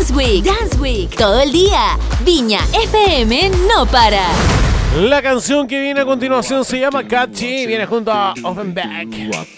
Dance Week. Dance Week. Todo el día. Viña FM no para. La canción que viene a continuación se llama Catchy. Viene junto a Offenbach.